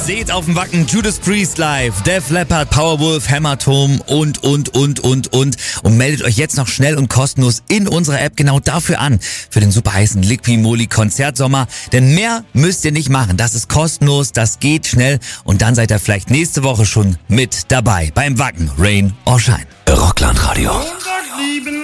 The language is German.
Seht auf dem Wacken Judas Priest live, Def Leppard, Powerwolf, Hämatom und meldet euch jetzt noch schnell und kostenlos in unserer App genau dafür an, für den super heißen Liqui Moly Konzertsommer, denn mehr müsst ihr nicht machen, das ist kostenlos, das geht schnell und dann seid ihr vielleicht nächste Woche schon mit dabei beim Wacken, Rain or Shine. Rockland Radio.